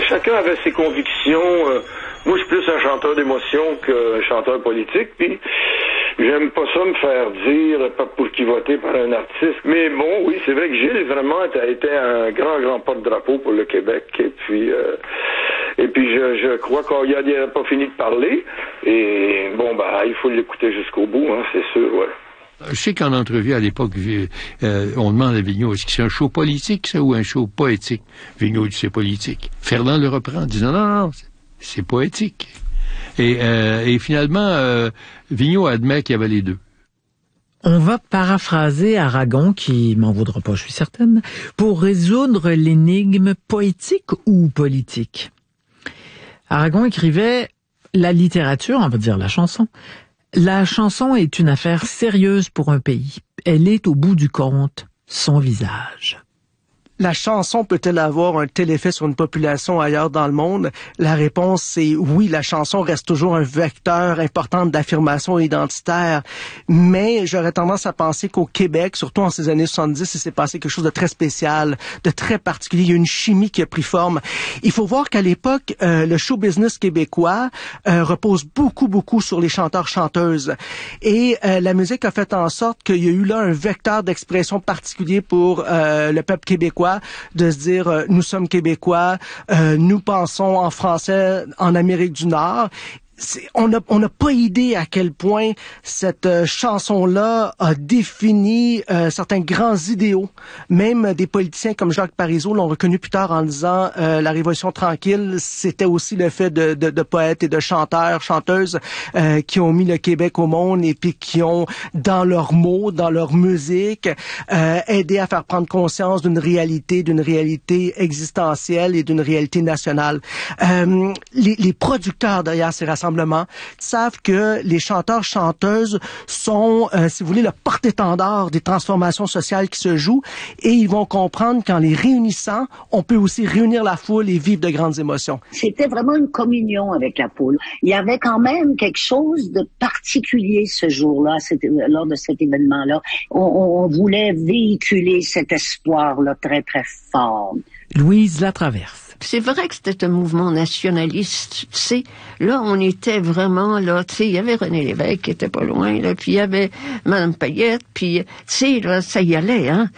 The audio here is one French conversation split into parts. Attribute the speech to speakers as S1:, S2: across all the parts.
S1: chacun avait ses convictions. Moi, je suis plus un chanteur d'émotion qu'un chanteur politique, puis j'aime pas ça me faire dire pas pour qui voter par un artiste. Mais bon, oui, c'est vrai que Gilles vraiment a été un grand porte-drapeau pour le Québec. Et puis je crois qu'il n'a pas fini de parler. Et bon, il faut l'écouter jusqu'au bout, hein, c'est sûr, ouais.
S2: Je sais qu'en entrevue, à l'époque, on demande à Vigneault, est-ce que c'est un show politique, ça, ou un show poétique? Vigneault dit, c'est politique. Ferland le reprend, en disant, non, c'est poétique. Et finalement, Vigneault admet qu'il y avait les deux.
S3: On va paraphraser Aragon, qui m'en voudra pas, je suis certaine, pour résoudre l'énigme poétique ou politique. Aragon écrivait la littérature, on va dire la chanson. La chanson est une affaire sérieuse pour un pays. Elle est au bout du compte son visage.
S4: La chanson peut-elle avoir un tel effet sur une population ailleurs dans le monde? La réponse, c'est oui, la chanson reste toujours un vecteur important d'affirmation identitaire, mais j'aurais tendance à penser qu'au Québec, surtout en ces années 70, il s'est passé quelque chose de très spécial, de très particulier. Il y a une chimie qui a pris forme. Il faut voir qu'à l'époque, le show business québécois repose beaucoup sur les chanteurs-chanteuses. Et la musique a fait en sorte qu'il y a eu là un vecteur d'expression particulier pour le peuple québécois, de se dire nous sommes Québécois, nous pensons en français en Amérique du Nord. On n'a pas idée à quel point cette chanson-là a défini certains grands idéaux. Même des politiciens comme Jacques Parizeau l'ont reconnu plus tard en disant la Révolution tranquille, c'était aussi le fait de poètes et de chanteurs, chanteuses qui ont mis le Québec au monde et puis qui ont, dans leurs mots, dans leur musique, aidé à faire prendre conscience d'une réalité existentielle et d'une réalité nationale. Les producteurs derrière ces rassemblements savent que les chanteurs-chanteuses sont, si vous voulez, le porte-étendard des transformations sociales qui se jouent, et ils vont comprendre qu'en les réunissant, on peut aussi réunir la foule et vivre de grandes émotions.
S5: C'était vraiment une communion avec la foule. Il y avait quand même quelque chose de particulier ce jour-là, lors de cet événement-là. On voulait véhiculer cet espoir-là très fort.
S3: Louise Latraverse.
S6: C'est vrai que c'était un mouvement nationaliste, tu sais. Là, on était vraiment là, tu sais, il y avait René Lévesque qui était pas loin, là, puis il y avait Mme Payette, puis, tu sais, là, ça y allait, hein.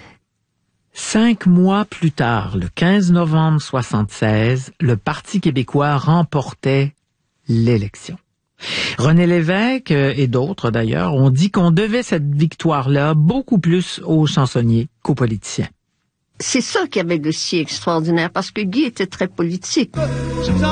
S3: 5 mois plus tard, le 15 novembre 1976, le Parti québécois remportait l'élection. René Lévesque et d'autres, d'ailleurs, ont dit qu'on devait cette victoire-là beaucoup plus aux chansonniers qu'aux politiciens.
S6: C'est ça qui avait de si extraordinaire, parce que Guy était très politique.